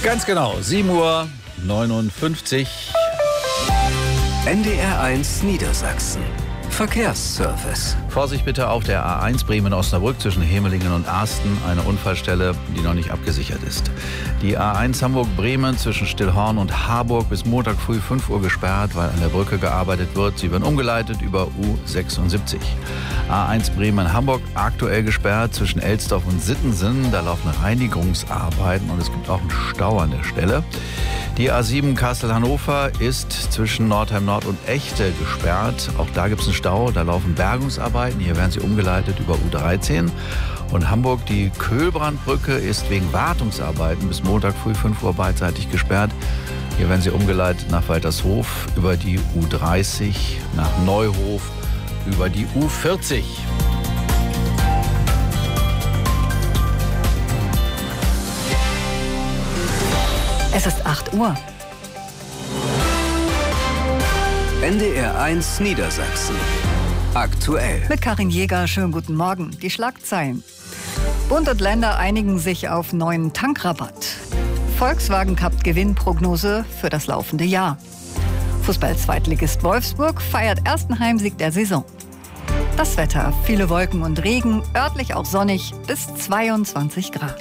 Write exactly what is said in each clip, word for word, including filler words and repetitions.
Ganz genau, sieben Uhr neunundfünfzig. N D R eins Niedersachsen. Verkehrsservice. Vorsicht bitte auf der A eins Bremen-Osnabrück zwischen Hemelingen und Arsten. Eine Unfallstelle, die noch nicht abgesichert ist. Die A eins Hamburg-Bremen zwischen Stillhorn und Harburg bis Montag früh fünf Uhr gesperrt, weil an der Brücke gearbeitet wird. Sie werden umgeleitet über U sechsundsiebzig. A eins Bremen-Hamburg aktuell gesperrt zwischen Elsdorf und Sittensen. Da laufen Reinigungsarbeiten und es gibt auch einen Stau an der Stelle. Die A sieben Kassel-Hannover ist zwischen Nordheim-Nord und Echte gesperrt. Auch da gibt es einen Stau, da laufen Bergungsarbeiten. Hier werden sie umgeleitet über U dreizehn. Und Hamburg, die Köhlbrandbrücke, ist wegen Wartungsarbeiten bis Montag früh fünf Uhr beidseitig gesperrt. Hier werden sie umgeleitet nach Waltershof über die U dreißig, nach Neuhof über die U vierzig. Es ist acht Uhr. N D R eins Niedersachsen. Aktuell. Mit Karin Jäger, schönen guten Morgen. Die Schlagzeilen. Bund und Länder einigen sich auf neuen Tankrabatt. Volkswagen Cup Gewinnprognose für das laufende Jahr. Fußball-Zweitligist Wolfsburg feiert ersten Heimsieg der Saison. Das Wetter, viele Wolken und Regen, örtlich auch sonnig bis zweiundzwanzig Grad.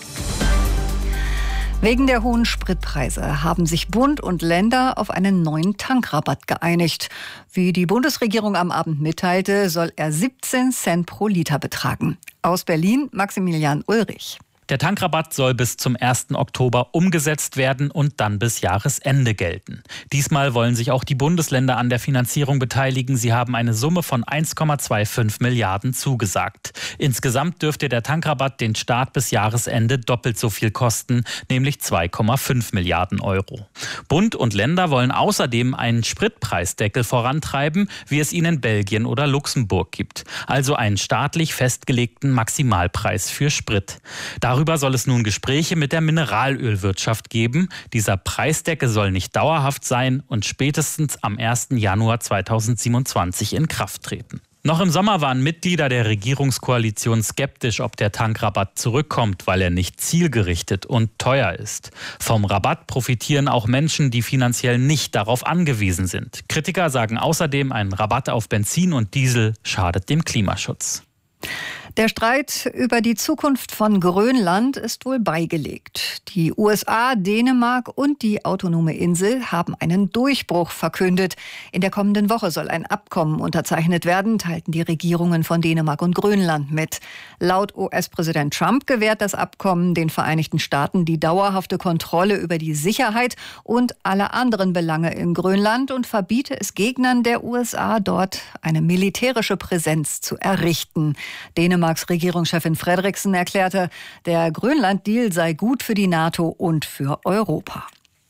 Wegen der hohen Spritpreise haben sich Bund und Länder auf einen neuen Tankrabatt geeinigt. Wie die Bundesregierung am Abend mitteilte, soll er siebzehn Cent pro Liter betragen. Aus Berlin Maximilian Ulrich. Der Tankrabatt soll bis zum ersten Oktober umgesetzt werden und dann bis Jahresende gelten. Diesmal wollen sich auch die Bundesländer an der Finanzierung beteiligen. Sie haben eine Summe von eins Komma fünfundzwanzig Milliarden zugesagt. Insgesamt dürfte der Tankrabatt den Staat bis Jahresende doppelt so viel kosten, nämlich zwei Komma fünf Milliarden Euro. Bund und Länder wollen außerdem einen Spritpreisdeckel vorantreiben, wie es ihn in Belgien oder Luxemburg gibt. Also einen staatlich festgelegten Maximalpreis für Sprit. Darüber soll es nun Gespräche mit der Mineralölwirtschaft geben. Dieser Preisdeckel soll nicht dauerhaft sein und spätestens am ersten Januar zweitausendsiebenundzwanzig in Kraft treten. Noch im Sommer waren Mitglieder der Regierungskoalition skeptisch, ob der Tankrabatt zurückkommt, weil er nicht zielgerichtet und teuer ist. Vom Rabatt profitieren auch Menschen, die finanziell nicht darauf angewiesen sind. Kritiker sagen außerdem, ein Rabatt auf Benzin und Diesel schadet dem Klimaschutz. Der Streit über die Zukunft von Grönland ist wohl beigelegt. Die U S A, Dänemark und die autonome Insel haben einen Durchbruch verkündet. In der kommenden Woche soll ein Abkommen unterzeichnet werden, teilten die Regierungen von Dänemark und Grönland mit. Laut U S-Präsident Trump gewährt das Abkommen den Vereinigten Staaten die dauerhafte Kontrolle über die Sicherheit und alle anderen Belange in Grönland und verbiete es Gegnern der U S A, dort eine militärische Präsenz zu errichten. Dänemark Dänemarks Regierungschefin Frederiksen erklärte, der Grönland-Deal sei gut für die NATO und für Europa.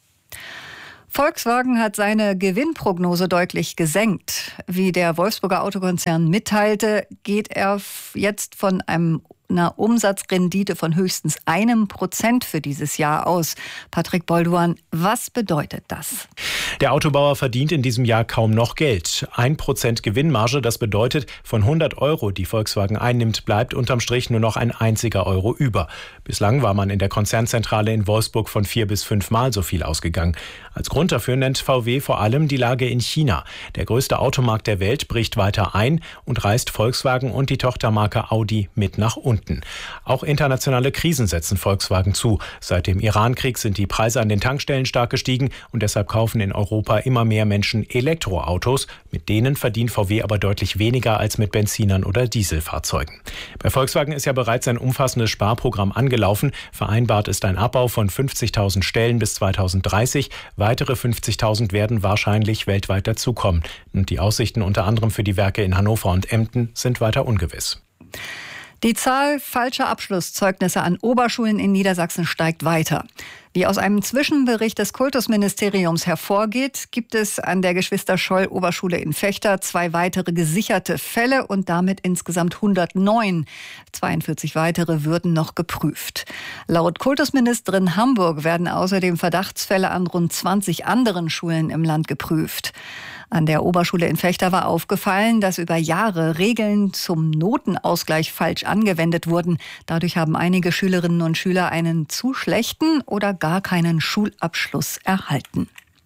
Volkswagen hat seine Gewinnprognose deutlich gesenkt. Wie der Wolfsburger Autokonzern mitteilte, geht er jetzt von einem einer Umsatzrendite von höchstens einem Prozent für dieses Jahr aus. Patrick Bolduan, was bedeutet das? Der Autobauer verdient in diesem Jahr kaum noch Geld. Ein Prozent Gewinnmarge, das bedeutet, von hundert Euro, die Volkswagen einnimmt, bleibt unterm Strich nur noch ein einziger Euro über. Bislang war man in der Konzernzentrale in Wolfsburg von vier bis fünfmal so viel ausgegangen. Als Grund dafür nennt V W vor allem die Lage in China. Der größte Automarkt der Welt bricht weiter ein und reißt Volkswagen und die Tochtermarke Audi mit nach unten. Auch internationale Krisen setzen Volkswagen zu. Seit dem Iran-Krieg sind die Preise an den Tankstellen stark gestiegen und deshalb kaufen in Europa immer mehr Menschen Elektroautos. Mit denen verdient V W aber deutlich weniger als mit Benzinern oder Dieselfahrzeugen. Bei Volkswagen ist ja bereits ein umfassendes Sparprogramm angelaufen. Vereinbart ist ein Abbau von fünfzigtausend Stellen bis zweitausenddreißig. Weitere fünfzigtausend werden wahrscheinlich weltweit dazukommen. Und die Aussichten unter anderem für die Werke in Hannover und Emden sind weiter ungewiss. Die Zahl falscher Abschlusszeugnisse an Oberschulen in Niedersachsen steigt weiter. Wie aus einem Zwischenbericht des Kultusministeriums hervorgeht, gibt es an der Geschwister-Scholl-Oberschule in Vechta zwei weitere gesicherte Fälle und damit insgesamt hundertneun. zweiundvierzig weitere würden noch geprüft. Laut Kultusministerin Hamburg werden außerdem Verdachtsfälle an rund zwanzig anderen Schulen im Land geprüft. An der Oberschule in Vechta war aufgefallen, dass über Jahre Regeln zum Notenausgleich falsch angewendet wurden. Dadurch haben einige Schülerinnen und Schüler einen zu schlechten oder gar keinen Schulabschluss erhalten.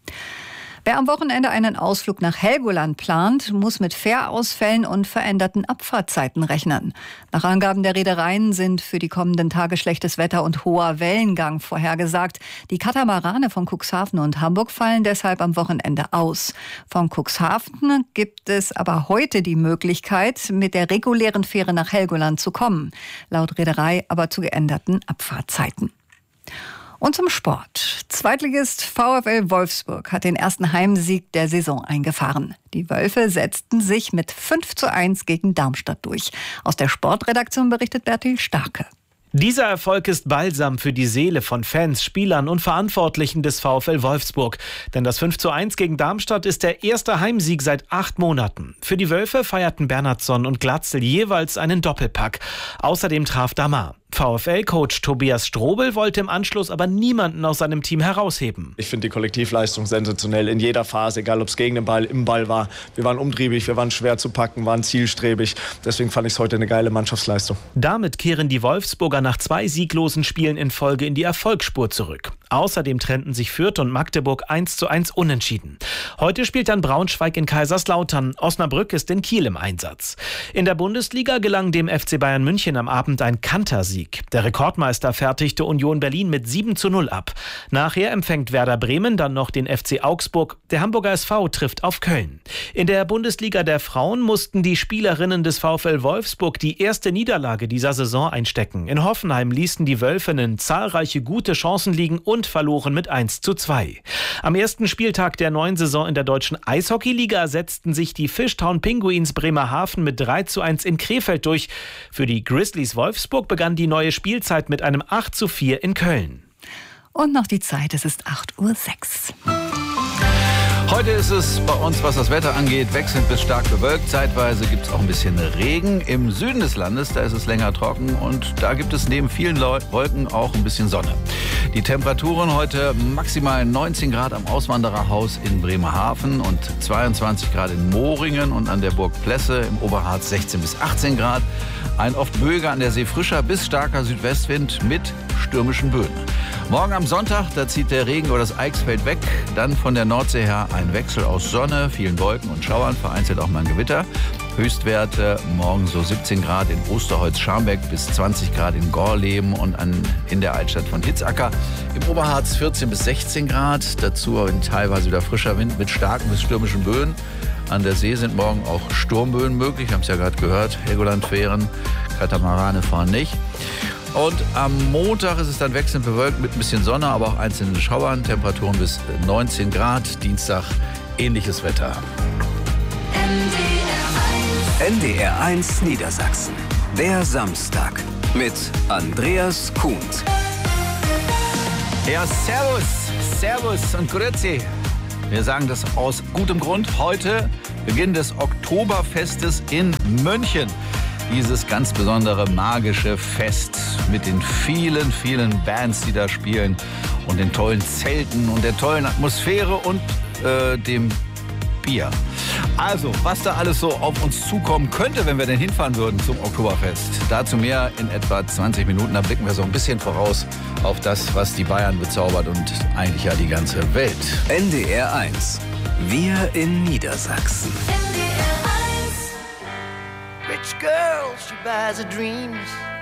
Wer am Wochenende einen Ausflug nach Helgoland plant, muss mit Fährausfällen und veränderten Abfahrtzeiten rechnen. Nach Angaben der Reedereien sind für die kommenden Tage schlechtes Wetter und hoher Wellengang vorhergesagt. Die Katamarane von Cuxhaven und Hamburg fallen deshalb am Wochenende aus. Von Cuxhaven gibt es aber heute die Möglichkeit, mit der regulären Fähre nach Helgoland zu kommen. Laut Reederei aber zu geänderten Abfahrtzeiten. Und zum Sport. Zweitligist VfL Wolfsburg hat den ersten Heimsieg der Saison eingefahren. Die Wölfe setzten sich mit fünf zu eins gegen Darmstadt durch. Aus der Sportredaktion berichtet Bertil Starke. Dieser Erfolg ist Balsam für die Seele von Fans, Spielern und Verantwortlichen des VfL Wolfsburg. Denn das fünf zu eins gegen Darmstadt ist der erste Heimsieg seit acht Monaten. Für die Wölfe feierten Bernhardsson und Glatzel jeweils einen Doppelpack. Außerdem traf Damar. VfL-Coach Tobias Strobel wollte im Anschluss aber niemanden aus seinem Team herausheben. Ich finde die Kollektivleistung sensationell in jeder Phase, egal ob es gegen den Ball, im Ball war. Wir waren umtriebig, wir waren schwer zu packen, waren zielstrebig. Deswegen fand ich es heute eine geile Mannschaftsleistung. Damit kehren die Wolfsburger nach zwei sieglosen Spielen in Folge in die Erfolgsspur zurück. Außerdem trennten sich Fürth und Magdeburg eins zu eins unentschieden. Heute spielt dann Braunschweig in Kaiserslautern. Osnabrück ist in Kiel im Einsatz. In der Bundesliga gelang dem F C Bayern München am Abend ein Kantersieg. Der Rekordmeister fertigte Union Berlin mit sieben zu null ab. Nachher empfängt Werder Bremen dann noch den F C Augsburg. Der Hamburger S V trifft auf Köln. In der Bundesliga der Frauen mussten die Spielerinnen des VfL Wolfsburg die erste Niederlage dieser Saison einstecken. In Hoffenheim ließen die Wölfinnen zahlreiche gute Chancen liegen und verloren mit eins zu zwei. Am ersten Spieltag der neuen Saison in der deutschen Eishockeyliga setzten sich die Fishtown Pinguins Bremerhaven mit drei zu eins in Krefeld durch. Für die Grizzlies Wolfsburg begann die neue Spielzeit mit einem acht zu vier in Köln. Und noch die Zeit, es ist acht Uhr sechs. Heute ist es bei uns, was das Wetter angeht, wechselnd bis stark bewölkt. Zeitweise gibt es auch ein bisschen Regen. Im Süden des Landes, da ist es länger trocken und da gibt es neben vielen Wolken auch ein bisschen Sonne. Die Temperaturen heute maximal neunzehn Grad am Auswandererhaus in Bremerhaven und zweiundzwanzig Grad in Moringen und an der Burg Plesse im Oberharz sechzehn bis achtzehn Grad. Ein oft böiger, an der See frischer bis starker Südwestwind mit stürmischen Böen. Morgen am Sonntag, da zieht der Regen über das Eichsfeld weg. Dann von der Nordsee her ein Wechsel aus Sonne, vielen Wolken und Schauern, vereinzelt auch mal ein Gewitter. Höchstwerte morgen so siebzehn Grad in Osterholz-Scharmbeck bis zwanzig Grad in Gorleben und an, in der Altstadt von Hitzacker. Im Oberharz vierzehn bis sechzehn Grad, dazu teilweise wieder frischer Wind mit starken bis stürmischen Böen. An der See sind morgen auch Sturmböen möglich, haben es ja gerade gehört. Helgoland-Fähren, Katamarane fahren nicht. Und am Montag ist es dann wechselnd bewölkt mit ein bisschen Sonne, aber auch einzelnen Schauern. Temperaturen bis neunzehn Grad. Dienstag ähnliches Wetter. N D R eins Niedersachsen. Der Samstag mit Andreas Kuhns. Ja, servus, servus und grüezi. Wir sagen das aus gutem Grund. Heute Beginn des Oktoberfestes in München. Dieses ganz besondere magische Fest mit den vielen, vielen Bands, die da spielen und den tollen Zelten und der tollen Atmosphäre und äh, dem Bier. Also, was da alles so auf uns zukommen könnte, wenn wir denn hinfahren würden zum Oktoberfest. Dazu mehr in etwa zwanzig Minuten. Da blicken wir so ein bisschen voraus auf das, was die Bayern bezaubert und eigentlich ja die ganze Welt. N D R eins. Wir in Niedersachsen. Rich girl, she buys her dreams.